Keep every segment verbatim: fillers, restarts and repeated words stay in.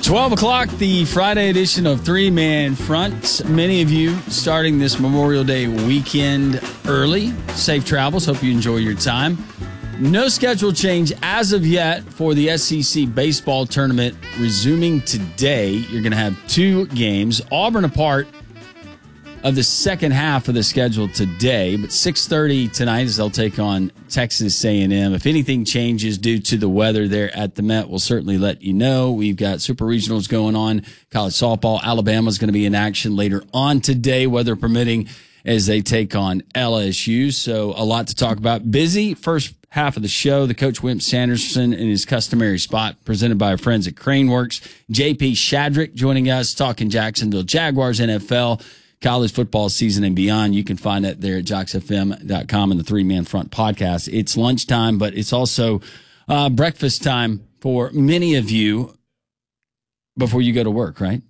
twelve o'clock, the Friday edition of Three Man Front. Many of you starting this Memorial Day weekend early. Safe travels. Hope you enjoy your time. No schedule change as of yet for the S E C baseball tournament resuming today. You're going to have two games. Auburn a part of the second half of the schedule today, but six thirty tonight as they'll take on Texas A and M. If anything changes due to the weather there at the Met, we'll certainly let you know. We've got Super Regionals going on. College softball, Alabama's going to be in action later on today, weather permitting, as they take on L S U. So a lot to talk about. Busy first half of the show. The Coach Wimp Sanderson in his customary spot, presented by our friends at Craneworks. J P Shadrick joining us, talking Jacksonville Jaguars, N F L, college football season and beyond. You can find that there at jox f m dot com and the Three Man Front podcast. It's lunchtime, but it's also uh, breakfast time for many of you before you go to work, right?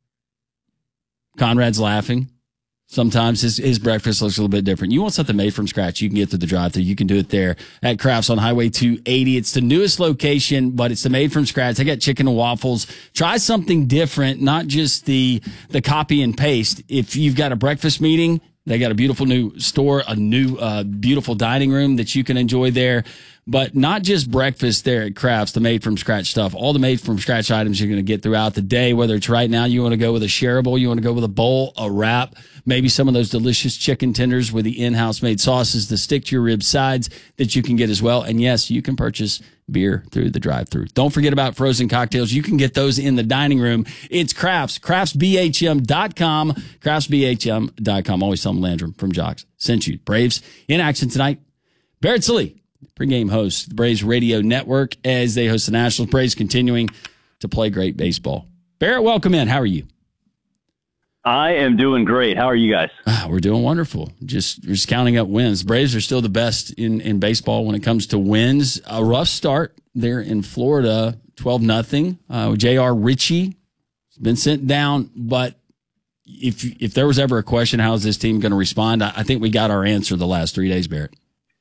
Conrad's laughing. Sometimes his, his breakfast looks a little bit different. You want something made from scratch, you can get to the drive-thru. You can do it there at Crafts on Highway two eighty. It's the newest location, but it's the made from scratch. They got chicken and waffles. Try something different, not just the the copy and paste. If you've got a breakfast meeting, they got a beautiful new store, a new uh, beautiful dining room that you can enjoy there. But not just breakfast there at Crafts, the made-from-scratch stuff. All the made-from-scratch items you're going to get throughout the day, whether it's right now you want to go with a shareable, you want to go with a bowl, a wrap, maybe some of those delicious chicken tenders with the in-house made sauces to stick to your rib sides that you can get as well. And, yes, you can purchase beer through the drive-thru. Don't forget about frozen cocktails. You can get those in the dining room. It's Crafts, crafts b h m dot com, crafts b h m dot com. Always tell them Landrum from Jox sent you. Braves in action tonight. Barrett Sallee, pregame host, the Braves Radio Network, as they host the Nationals. Braves continuing to play great baseball. Barrett, welcome in. How are you? I am doing great. How are you guys? Ah, we're doing wonderful. Just just counting up wins. Braves are still the best in, in baseball when it comes to wins. A rough start there in Florida, twelve nothing. Uh, J R. Ritchie has been sent down, but if if there was ever a question, how is this team going to respond, I, I think we got our answer the last three days, Barrett.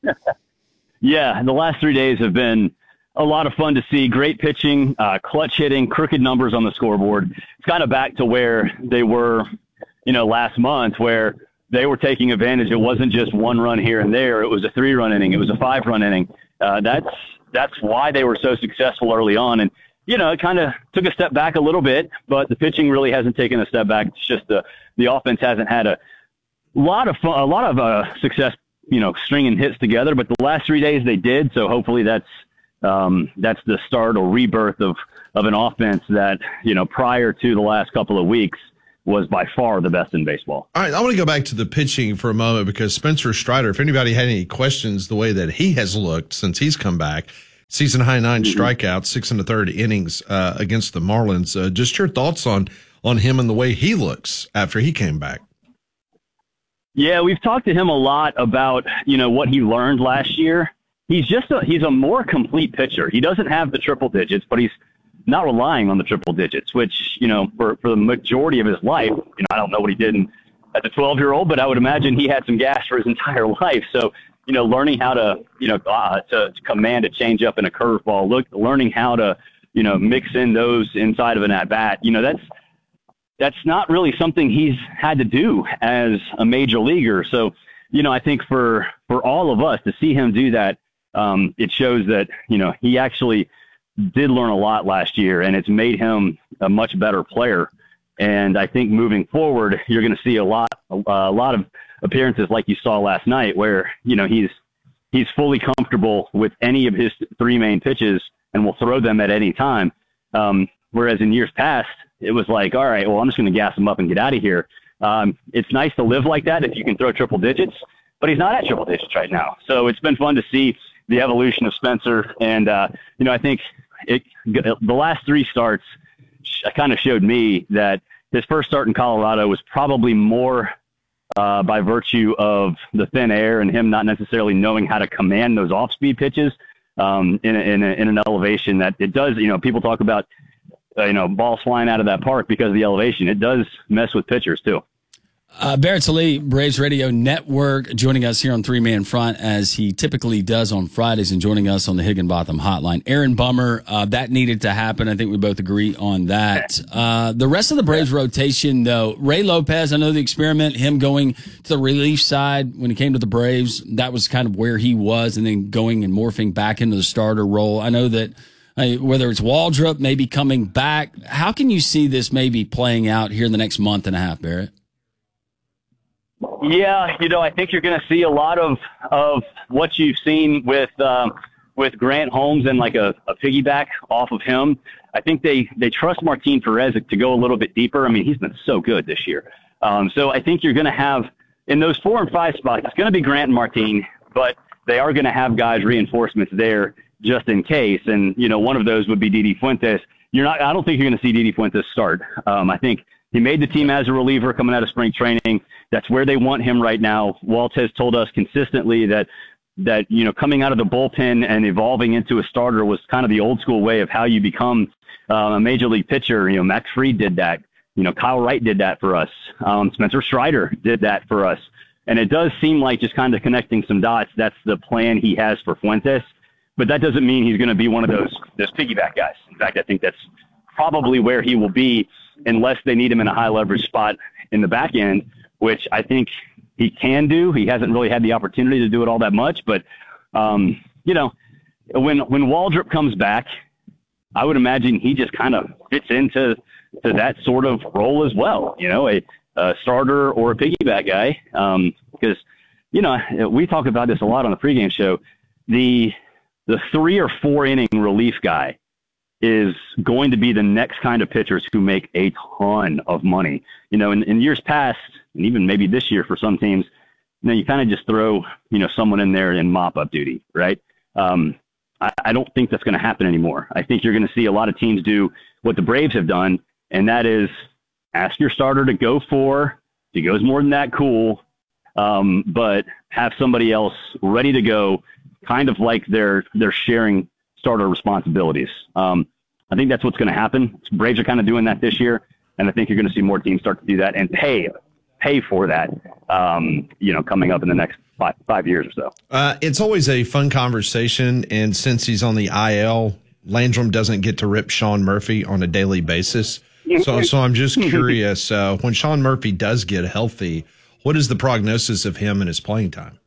Yeah, the last three days have been a lot of fun to see. Great pitching, uh, clutch hitting, crooked numbers on the scoreboard. It's kind of back to where they were, you know, last month, where they were taking advantage. It wasn't just one run here and there. It was a three-run inning. It was a five-run inning. Uh, that's that's why they were so successful early on. And, you know, it kind of took a step back a little bit, but the pitching really hasn't taken a step back. It's just the the offense hasn't had a lot of fun, a lot of uh, success, you know, stringing hits together, but the last three days they did. So hopefully that's, um, that's the start or rebirth of, of an offense that, you know, prior to the last couple of weeks was by far the best in baseball. All right. I want to go back to the pitching for a moment because Spencer Strider, if anybody had any questions, the way that he has looked since he's come back, season high nine mm-hmm. strikeouts, six and a third innings, uh, against the Marlins. Uh, just your thoughts on, on him and the way he looks after he came back. Yeah, we've talked to him a lot about, you know, what he learned last year. He's just a, he's a more complete pitcher. He doesn't have the triple digits, but he's not relying on the triple digits, which, you know, for, for the majority of his life, you know, I don't know what he did in, as a twelve-year-old, but I would imagine he had some gas for his entire life. So, you know, learning how to, you know, uh, to, to command a changeup and a curveball, look, learning how to, you know, mix in those inside of an at-bat, you know, that's, that's not really something he's had to do as a major leaguer. So, you know, I think for, for all of us to see him do that, um, it shows that, you know, he actually did learn a lot last year, and it's made him a much better player. And I think moving forward, you're going to see a lot, a, a lot of appearances like you saw last night where, you know, he's, he's fully comfortable with any of his three main pitches and will throw them at any time. Um, whereas in years past, it was like, all right, well, I'm just going to gas him up and get out of here. Um, it's nice to live like that if you can throw triple digits, but he's not at triple digits right now. So it's been fun to see the evolution of Spencer. And, uh, you know, I think it, the last three starts kind of showed me that his first start in Colorado was probably more uh, by virtue of the thin air and him not necessarily knowing how to command those off-speed pitches um, in, a, in, a, in an elevation that it does. You know, people talk about, uh, you know, balls flying out of that park because of the elevation. It does mess with pitchers too. Uh, Barrett Sallee, Braves Radio Network, joining us here on Three Man Front as he typically does on Fridays, and joining us on the Higginbotham Hotline. Aaron Bummer, uh, that needed to happen. I think we both agree on that. Uh, the rest of the Braves rotation, though, Ray Lopez, I know the experiment, him going to the relief side when he came to the Braves, that was kind of where he was, and then going and morphing back into the starter role. I know that uh, whether it's Waldrop maybe coming back, how can you see this maybe playing out here in the next month and a half, Barrett? Yeah, you know, I think you're going to see a lot of of what you've seen with um, with Grant Holmes and like a, a piggyback off of him. I think they, they trust Martin Perez to go a little bit deeper. I mean, he's been so good this year. Um, so I think you're going to have, in those four and five spots, it's going to be Grant and Martin, but they are going to have guys, reinforcements there just in case. And, you know, one of those would be Didi Fuentes. You're not, I don't think you're going to see Didi Fuentes start. Um, I think he made the team as a reliever coming out of spring training. That's where they want him right now. Walt has told us consistently that, that, you know, coming out of the bullpen and evolving into a starter was kind of the old school way of how you become uh, a major league pitcher. You know, Max Fried did that. You know, Kyle Wright did that for us. Um, Spencer Strider did that for us. And it does seem like, just kind of connecting some dots, that's the plan he has for Fuentes. But that doesn't mean he's going to be one of those, those piggyback guys. In fact, I think that's probably where he will be unless they need him in a high leverage spot in the back end, which I think he can do. He hasn't really had the opportunity to do it all that much, but um, you know, when, when Waldrop comes back, I would imagine he just kind of fits into to that sort of role as well. You know, a, a starter or a piggyback guy. Um, because, you know, we talk about this a lot on the pregame show. The, the three or four inning relief guy is going to be the next kind of pitchers who make a ton of money. You know, in, in years past, and even maybe this year for some teams, you know, you kind of just throw, you know, someone in there in mop-up duty, right? Um, I, I don't think that's going to happen anymore. I think you're going to see a lot of teams do what the Braves have done, and that is ask your starter to go for, if he goes more than that, cool, um, but have somebody else ready to go, kind of like they're, they're sharing starter responsibilities. Um, I think that's what's going to happen. Braves are kind of doing that this year, and I think you're going to see more teams start to do that and pay pay for that, um, you know, coming up in the next five, five years or so. Uh, it's always a fun conversation, and since he's on the I L, Landrum doesn't get to rip Sean Murphy on a daily basis. So, so I'm just curious, uh, when Sean Murphy does get healthy, what is the prognosis of him and his playing time?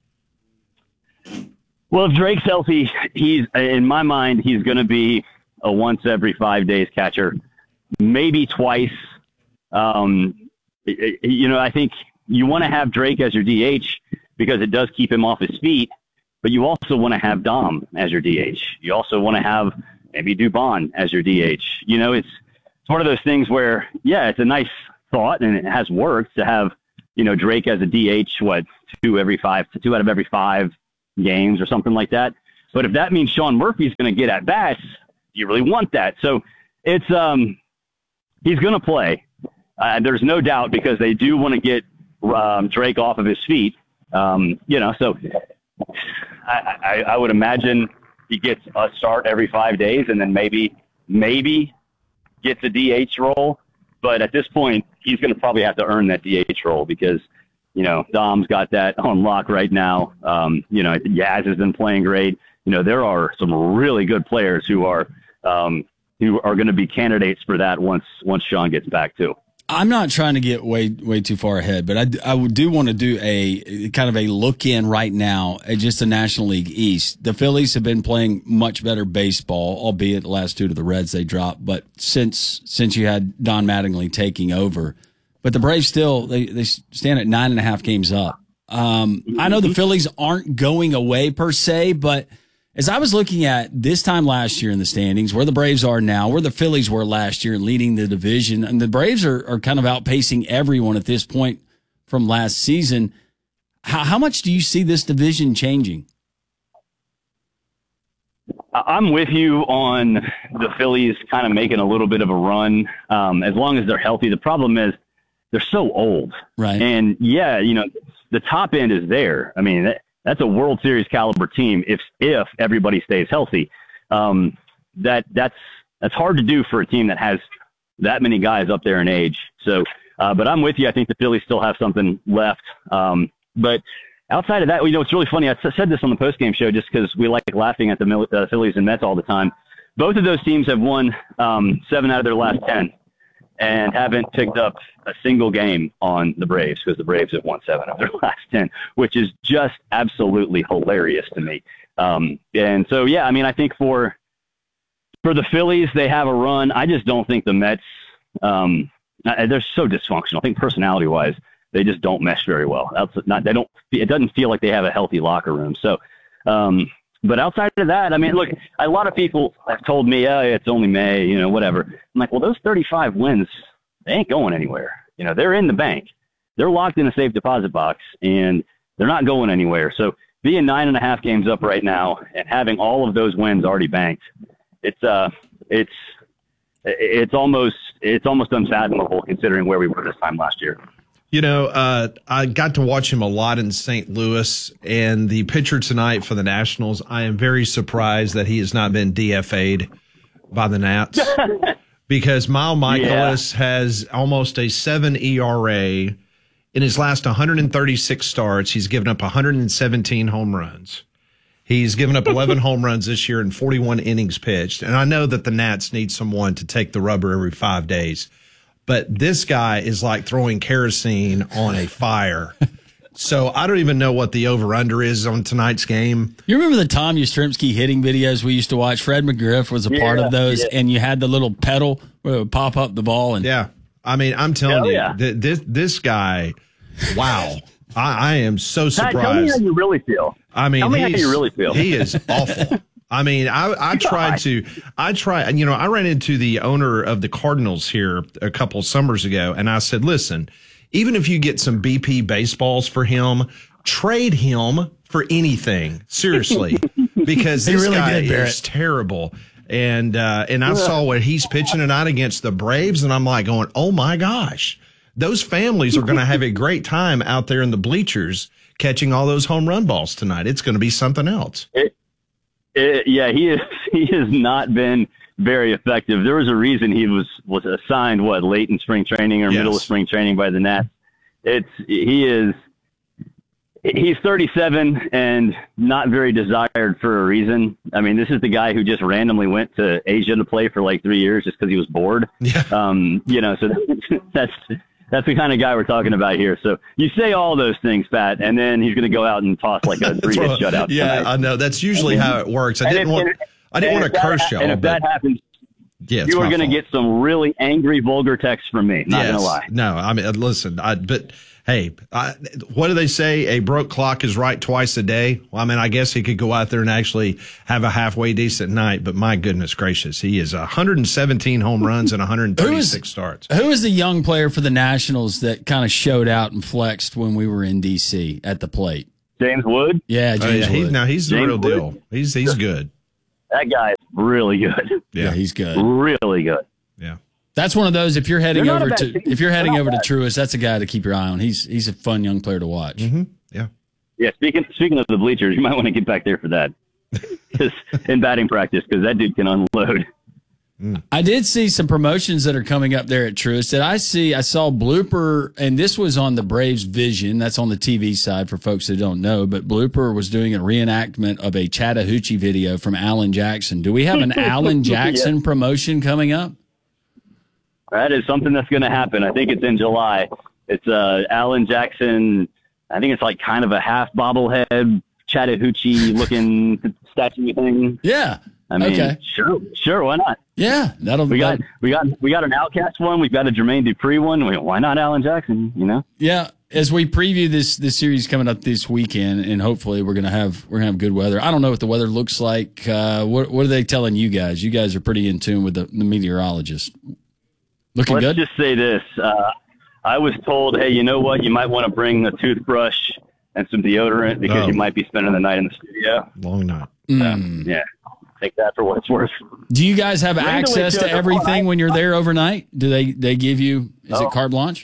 Well, if Drake's healthy, he's, in my mind, he's going to be a once every five days catcher, maybe twice. Um, you know, I think you want to have Drake as your D H because it does keep him off his feet, but you also want to have Dom as your D H. You also want to have maybe Dubon as your D H. You know, it's, it's one of those things where, yeah, it's a nice thought and it has worked to have, you know, Drake as a D H, what, two every five, two out of every five games or something like that. But if that means Sean Murphy's going to get at bats, you really want that. So it's, um, he's going to play. Uh, there's no doubt because they do want to get um, Drake off of his feet. Um, you know, so I, I, I would imagine he gets a start every five days and then maybe, maybe gets a D H role. But at this point, he's going to probably have to earn that D H role because, you know, Dom's got that on lock right now. Um, you know, Yaz has been playing great. You know, there are some really good players who are um, who are going to be candidates for that once once Sean gets back too. I'm not trying to get way way too far ahead, but I, I do want to do a kind of a look in right now at just the National League East. The Phillies have been playing much better baseball, albeit the last two to the Reds they dropped. But since since you had Don Mattingly taking over, but the Braves still they they stand at nine and a half games up. Um, I know the Phillies aren't going away per se, but as I was looking at this time last year in the standings, where the Braves are now, where the Phillies were last year leading the division, and the Braves are, are kind of outpacing everyone at this point from last season. How, how much do you see this division changing? I'm with you on the Phillies kind of making a little bit of a run, um, as long as they're healthy. The problem is they're so old. Right. And, yeah, you know, the top end is there. I mean, that, that's a World Series caliber team if if everybody stays healthy. Um, that that's that's hard to do for a team that has that many guys up there in age. So Uh, but I'm with you. I think the Phillies still have something left. Um, but outside of that, you know, it's really funny. I said this on the postgame show just because we like laughing at the Mil- uh, Phillies and Mets all the time. Both of those teams have won um, seven out of their last ten and haven't picked up a single game on the Braves because the Braves have won seven of their last ten, which is just absolutely hilarious to me. Um, and so, yeah, I mean, I think for for the Phillies, they have a run. I just don't think the Mets, um, they're so dysfunctional. I think personality-wise, they just don't mesh very well. That's not, they don't. It doesn't feel like they have a healthy locker room. So, um, but outside of that, I mean, look, a lot of people have told me, oh, it's only May, you know, whatever. I'm like, well, those thirty-five wins, they ain't going anywhere. You know, they're in the bank. They're locked in a safe deposit box, and they're not going anywhere. So being nine and a half games up right now and having all of those wins already banked, it's uh, it's it's almost it's almost unfathomable considering where we were this time last year. You know, uh, I got to watch him a lot in Saint Louis, and the pitcher tonight for the Nationals, I am very surprised that he has not been D F A'd by the Nats because Miles Mikolas yeah. has almost a seven E R A. In his last one hundred thirty-six starts, he's given up one hundred seventeen home runs. He's given up eleven home runs this year and forty-one innings pitched. And I know that the Nats need someone to take the rubber every five days. But this guy is like throwing kerosene on a fire. So I don't even know what the over-under is on tonight's game. You remember the Tom Yastrzemski hitting videos we used to watch? Fred McGriff was a yeah, part of those, yeah. and you had the little pedal where it would pop up the ball. And yeah, I mean, I'm telling Hell you, yeah. th- this this guy, wow, I, I am so surprised. Pat, tell me how you really feel. I mean, tell me how you really feel. He is awful. I mean, I, I tried to, I tried, you know, I ran into the owner of the Cardinals here a couple summers ago, and I said, listen, even if you get some B P baseballs for him, trade him for anything, seriously, because this really guy did, is terrible. And, uh, and I saw what he's pitching tonight against the Braves, and I'm like going, oh my gosh, those families are going to have a great time out there in the bleachers catching all those home run balls tonight. It's going to be something else. It- It, yeah, he is. He has not been very effective. There was a reason he was was assigned what late in spring training or yes. middle of spring training by the Nats. It's he is. He's thirty-seven and not very desired for a reason. I mean, this is the guy who just randomly went to Asia to play for like three years just because he was bored. Yeah. Um, you know, so that's. That's the kind of guy we're talking about here. So you say all those things, Pat, and then he's going to go out and toss like a three-hit shutout. Yeah, tonight. I know. That's usually how it works. I didn't if, want. And, I didn't want to curse y'all. And if but, that happens, yeah, you are going to get some really angry, vulgar texts from me. Not yes. going to lie. No, I mean, listen. I, but hey, I, what do they say? A broke clock is right twice a day. Well, I mean, I guess he could go out there and actually have a halfway decent night. But my goodness gracious, he is one hundred seventeen home runs and one hundred thirty-six who is, starts. Who is the young player for the Nationals that kind of showed out and flexed when we were in D C at the plate? James Wood. Yeah, James oh, yeah, Wood. He's, now he's the James real Wood. deal. He's he's good. That guy is really good. Yeah, yeah he's good. Really good. Yeah. That's one of those. If you're heading They're not over a bad to team. if you're heading They're over not to bad. Truist, that's a guy to keep your eye on. He's he's a fun young player to watch. Mm-hmm. Yeah. Yeah. Speaking speaking of the bleachers, you might want to get back there for that. Just in batting practice, because that dude can unload. I did see some promotions that are coming up there at Truist. Did I see? I saw Blooper, and this was on the Braves Vision. That's on the T V side for folks that don't know. But Blooper was doing a reenactment of a Chattahoochee video from Alan Jackson. Do we have an Alan Jackson yeah. promotion coming up? That is something that's going to happen. I think it's in July. It's uh, Alan Jackson. I think it's like kind of a half bobblehead Chattahoochee looking statue thing. Yeah. I mean, okay. sure, sure, why not? Yeah, that'll we got that'll, we got we got an Outcast one. We've got a Jermaine Dupri one. We, why not Alan Jackson? You know? Yeah. As we preview this this series coming up this weekend, and hopefully we're gonna have we're gonna have good weather. I don't know what the weather looks like. Uh, what what are they telling you guys? You guys are pretty in tune with the, the meteorologist. Looking Let's good. just say this: uh, I was told, hey, you know what? You might want to bring a toothbrush and some deodorant because oh. you might be spending the night in the studio. Long night. Mm. Uh, yeah. Take that for what it's worth. Do you guys have Randall access to everything when you're there overnight? Do they they give you? Is oh. it carte blanche?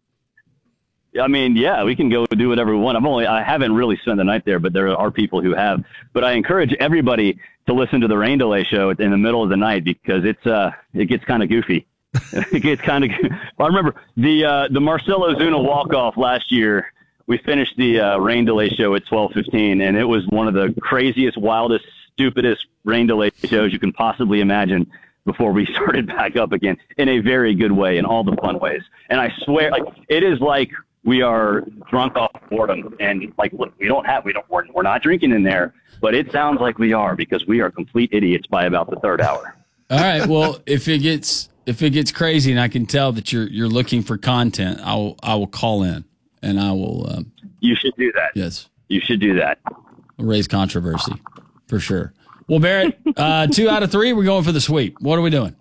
I mean, yeah, we can go do whatever we want. I've only I haven't really spent the night there, but there are people who have. But I encourage everybody to listen to the Rain Delay show in the middle of the night because it's uh it gets kind of goofy. It gets kind of. I remember the uh, the Marcelo Zuna walk off last year. We finished the uh, rain delay show at twelve fifteen, and it was one of the craziest, wildest, stupidest rain delay shows you can possibly imagine. Before we started back up again, in a very good way, in all the fun ways. And I swear, like it is like we are drunk off boredom, and like look, we don't have, we don't, we're, we're not drinking in there, but it sounds like we are because we are complete idiots by about the third hour. All right. Well, if it gets if it gets crazy, and I can tell that you're you're looking for content, I will I will call in, and I will. Um, you should do that. Yes, you should do that. Raise controversy for sure. Well, Barrett, uh, two out of three, we're going for the sweep. What are we doing?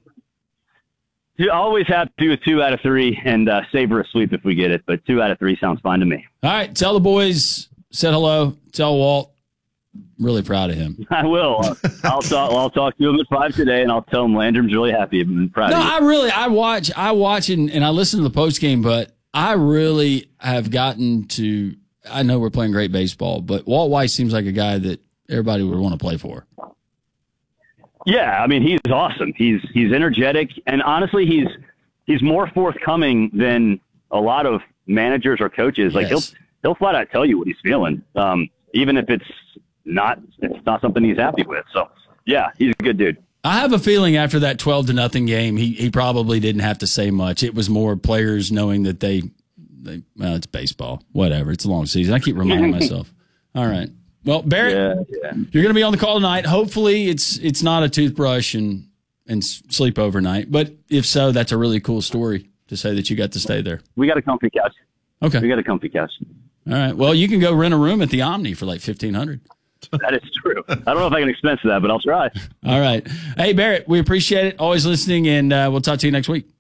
You always have to do a two out of three and uh, savor a sweep if we get it, but two out of three sounds fine to me. All right. Tell the boys, said hello. Tell Walt. Really proud of him. I will. I'll talk. I'll talk to him at five today, and I'll tell him Landrum's really happy and proud no, of you. I really, I watch, I watch and, and I listen to the post game, but I really have gotten to, I know we're playing great baseball, but Walt Weiss seems like a guy that everybody would want to play for. Yeah, I mean, he's awesome. He's he's energetic, and honestly, he's he's more forthcoming than a lot of managers or coaches. Like yes. he'll he'll flat out tell you what he's feeling, um, even if it's not it's not something he's happy with. So yeah, he's a good dude. I have a feeling after that twelve to nothing game, he he probably didn't have to say much. It was more players knowing that they they well, it's baseball, whatever. It's a long season. I keep reminding myself. All right. Well, Barrett, yeah, yeah. you're going to be on the call tonight. Hopefully, it's it's not a toothbrush and and sleep overnight. But if so, that's a really cool story to say that you got to stay there. We got a comfy couch. Okay, we got a comfy couch. All right. Well, you can go rent a room at the Omni for like fifteen hundred. That is true. I don't know if I can expense that, but I'll try. All right. Hey, Barrett, we appreciate it. Always listening, and uh, we'll talk to you next week.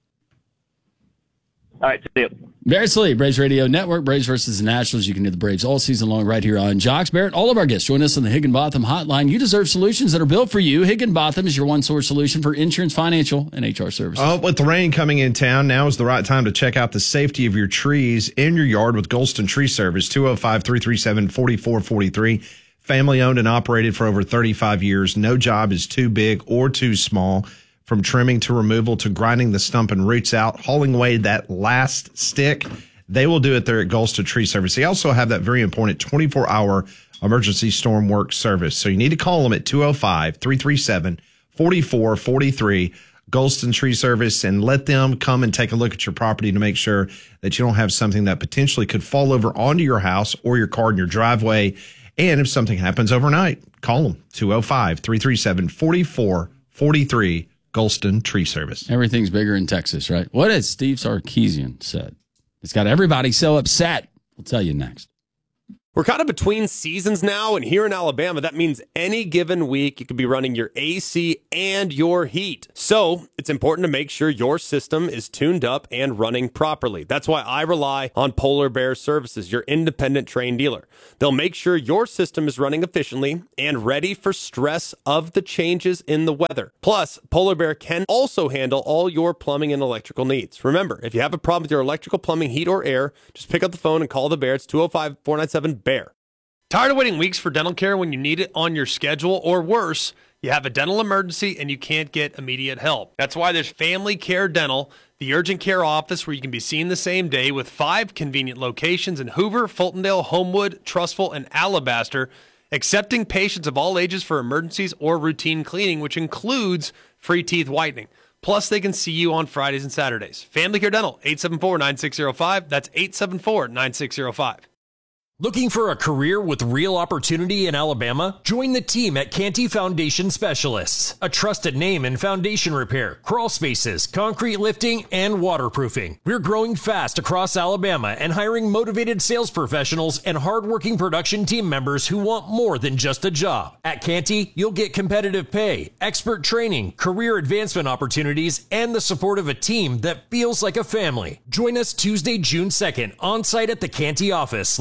All right. See you. Barrett Sallee, Braves Radio Network, Braves versus the Nationals. You can hear the Braves all season long right here on Jocks. Barrett, all of our guests join us on the Higginbotham Hotline. You deserve solutions that are built for you. Higginbotham is your one-source solution for insurance, financial, and H R services. Oh, with the rain coming in town, now is the right time to check out the safety of your trees in your yard with Golston Tree Service, two oh five, three three seven, four four four three. Family owned and operated for over thirty-five years. No job is too big or too small. From trimming to removal to grinding the stump and roots out, hauling away that last stick, they will do it there at Golston Tree Service. They also have that very important twenty-four hour emergency storm work service. So you need to call them at two oh five, three three seven, four four four three, Golston Tree Service, and let them come and take a look at your property to make sure that you don't have something that potentially could fall over onto your house or your car in your driveway. And if something happens overnight, call them two oh five, three three seven, four four four three. Golston Tree Service. Everything's bigger in Texas, right? What has Steve Sarkisian said? It's got everybody so upset. We'll tell you next. We're kind of between seasons now, and here in Alabama, that means any given week you could be running your A C and your heat. So it's important to make sure your system is tuned up and running properly. That's why I rely on Polar Bear Services, your independent trained dealer. They'll make sure your system is running efficiently and ready for stress of the changes in the weather. Plus, Polar Bear can also handle all your plumbing and electrical needs. Remember, if you have a problem with your electrical, plumbing, heat, or air, just pick up the phone and call the Bear. It's two oh five, four nine seven, BEAR. Tired of waiting weeks for dental care when you need it on your schedule, or worse, you have a dental emergency and you can't get immediate help? That's why there's Family Care Dental, the urgent care office where you can be seen the same day with five convenient locations in Hoover, Fultondale, Homewood, Trussville, and Alabaster, accepting patients of all ages for emergencies or routine cleaning, which includes free teeth whitening. Plus, they can see you on Fridays and Saturdays. Family Care Dental, eight seven four, nine six zero five. That's eight seven four, nine six zero five. Looking for a career with real opportunity in Alabama? Join the team at Canty Foundation Specialists, a trusted name in foundation repair, crawl spaces, concrete lifting, and waterproofing. We're growing fast across Alabama and hiring motivated sales professionals and hardworking production team members who want more than just a job. At Canty, you'll get competitive pay, expert training, career advancement opportunities, and the support of a team that feels like a family. Join us Tuesday, June second, on site at the Canty office, located at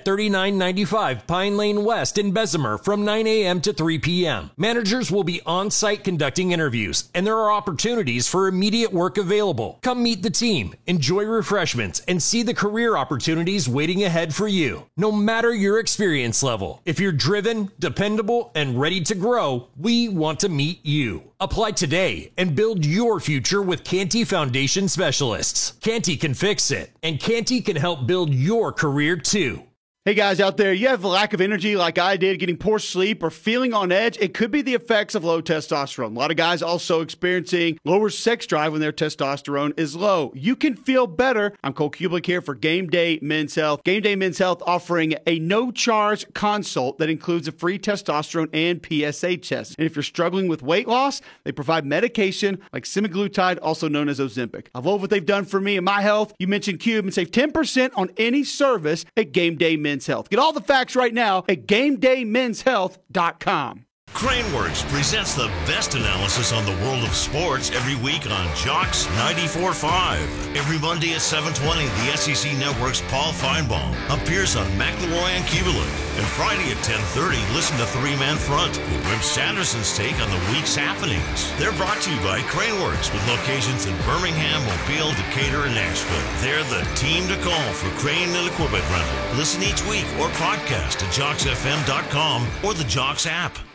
at thirty-nine ninety-five Pine Lane West in Bessemer from nine a.m. to three p.m. Managers will be on-site conducting interviews, and there are opportunities for immediate work available. Come meet the team, enjoy refreshments, and see the career opportunities waiting ahead for you. No matter your experience level, if you're driven, dependable, and ready to grow, we want to meet you. Apply today and build your future with Canty Foundation Specialists. Canty can fix it, and Canty can help build your career too. Hey guys out there, you have a lack of energy like I did, getting poor sleep or feeling on edge? It could be the effects of low testosterone. A lot of guys also experiencing lower sex drive when their testosterone is low. You can feel better. I'm Cole Kublik here for Game Day Men's Health. Game Day Men's Health offering a no-charge consult that includes a free testosterone and P S A test. And if you're struggling with weight loss, they provide medication like semaglutide, also known as Ozempic. I love what they've done for me and my health. You mentioned Cube and save ten percent on any service at Game Day Men's Health. Get all the facts right now at game day men's health dot com. Craneworks presents the best analysis on the world of sports every week on Jocks ninety-four point five. Every Monday at seven twenty, the S E C Network's Paul Feinbaum appears on McElroy and Keebelik. And Friday at ten thirty, listen to Three Man Front with Wimp Sanderson's take on the week's happenings. They're brought to you by Craneworks with locations in Birmingham, Mobile, Decatur, and Nashville. They're the team to call for crane and equipment rental. Listen each week or podcast at jocks f m dot com or the Jocks app.